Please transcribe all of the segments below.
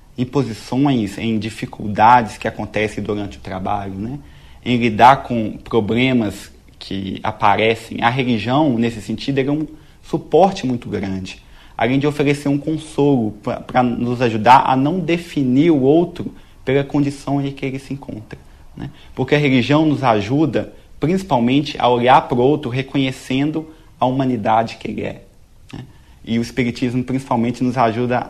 imposições, em dificuldades que acontecem durante o trabalho, né? Em lidar com problemas que aparecem. A religião, nesse sentido, é um suporte muito grande, além de oferecer um consolo para nos ajudar a não definir o outro pela condição em que ele se encontra, né? Porque a religião nos ajuda, principalmente, a olhar para o outro reconhecendo a humanidade que ele é, né? E o Espiritismo, principalmente, nos ajuda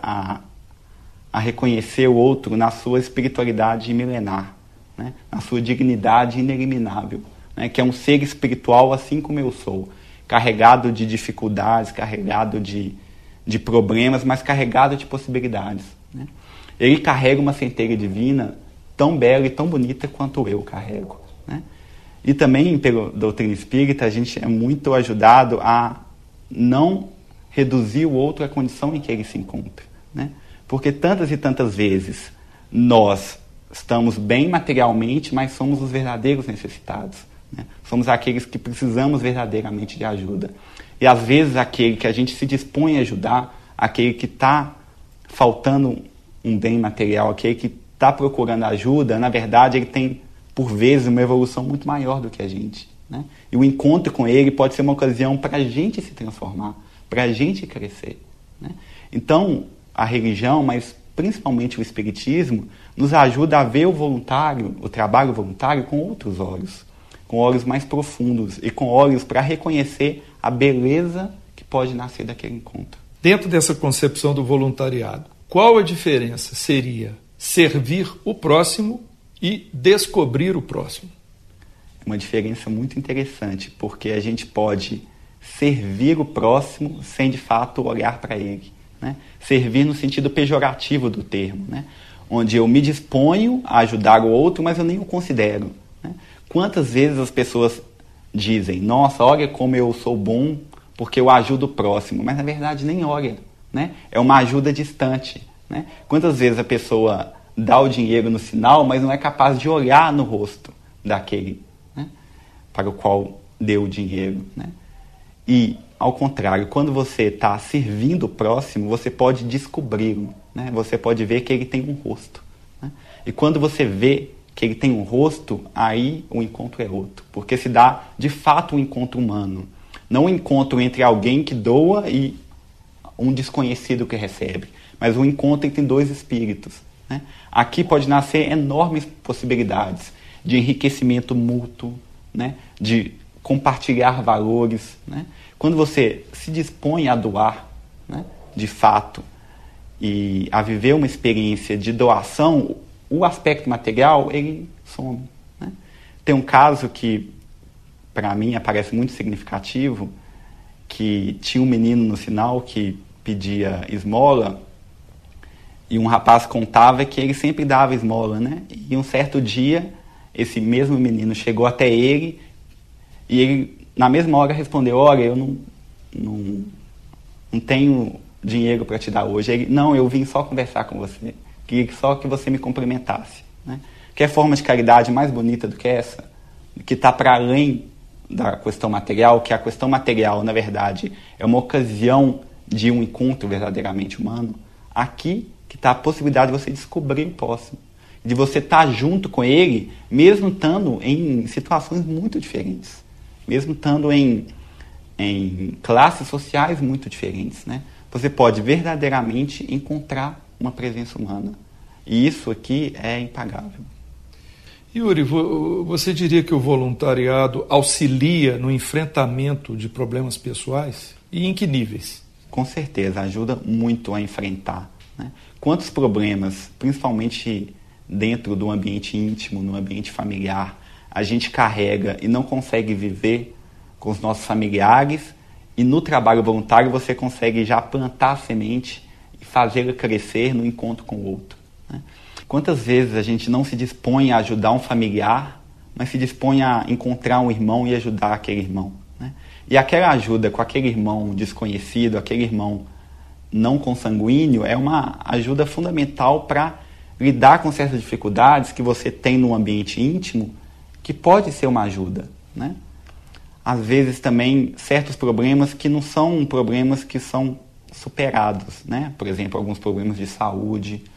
a reconhecer o outro na sua espiritualidade milenar, né? Na sua dignidade ineliminável, né? Que é um ser espiritual assim como eu sou, carregado de dificuldades, carregado de problemas, mas carregado de possibilidades, né? Ele carrega uma centelha divina tão bela e tão bonita quanto eu carrego, né? E também, pela doutrina espírita, a gente é muito ajudado a não reduzir o outro à condição em que ele se encontra, né? Porque tantas e tantas vezes nós estamos bem materialmente, mas somos os verdadeiros necessitados, né? Somos aqueles que precisamos verdadeiramente de ajuda. E às vezes aquele que a gente se dispõe a ajudar, aquele que está faltando um bem material, aquele que está procurando ajuda, na verdade ele tem, por vezes, uma evolução muito maior do que a gente, né? E o encontro com ele pode ser uma ocasião para a gente se transformar, para a gente crescer, né? Então, a religião, mas principalmente o Espiritismo, nos ajuda a ver o voluntário, o trabalho voluntário, com outros olhos, com olhos mais profundos e com olhos para reconhecer a beleza que pode nascer daquele encontro. Dentro dessa concepção do voluntariado, qual a diferença seria servir o próximo e descobrir o próximo? É uma diferença muito interessante, porque a gente pode servir o próximo sem, de fato, olhar para ele, né? Servir no sentido pejorativo do termo, né? Onde eu me disponho a ajudar o outro, mas eu nem o considero, né? Quantas vezes as pessoas dizem, nossa, olha como eu sou bom porque eu ajudo o próximo, mas na verdade nem olha, né? É uma ajuda distante, né? Quantas vezes a pessoa dá o dinheiro no sinal, mas não é capaz de olhar no rosto daquele, né, para o qual deu o dinheiro, né? E, ao contrário, quando você está servindo o próximo, você pode descobri-lo, né? Você pode ver que ele tem um rosto, né? E quando você vê que ele tem um rosto, aí o encontro é outro, porque se dá, de fato, um encontro humano. Não um encontro entre alguém que doa e um desconhecido que recebe, mas um encontro entre dois espíritos, né? Aqui pode nascer enormes possibilidades de enriquecimento mútuo, né? De compartilhar valores, né? Quando você se dispõe a doar, né, de fato, e a viver uma experiência de doação, o aspecto material, ele some, né? Tem um caso que, para mim, aparece muito significativo, que tinha um menino no sinal que pedia esmola, e um rapaz contava que ele sempre dava esmola, né? E um certo dia, esse mesmo menino chegou até ele, e ele, na mesma hora, respondeu, olha, eu não tenho dinheiro para te dar hoje. Ele, não, eu vim só conversar com você, queria só que você me cumprimentasse, né? Que é forma de caridade mais bonita do que essa, que está para além da questão material, que a questão material, na verdade, é uma ocasião de um encontro verdadeiramente humano. Aqui que está a possibilidade de você descobrir o próximo, de você estar junto com ele, mesmo estando em situações muito diferentes, mesmo estando em classes sociais muito diferentes, né? Você pode verdadeiramente encontrar uma presença humana. E isso aqui é impagável. Yuri, você diria que o voluntariado auxilia no enfrentamento de problemas pessoais? E em que níveis? Com certeza, ajuda muito a enfrentar, né? Quantos problemas, principalmente dentro do ambiente íntimo, no ambiente familiar, a gente carrega e não consegue viver com os nossos familiares, e no trabalho voluntário você consegue já plantar a semente e fazê-la crescer no encontro com o outro, né? Quantas vezes a gente não se dispõe a ajudar um familiar, mas se dispõe a encontrar um irmão e ajudar aquele irmão, né? E aquela ajuda com aquele irmão desconhecido, aquele irmão não consanguíneo, é uma ajuda fundamental para lidar com certas dificuldades que você tem no ambiente íntimo, que pode ser uma ajuda, né? Às vezes também certos problemas que não são problemas que são superados, né? Por exemplo, alguns problemas de saúde,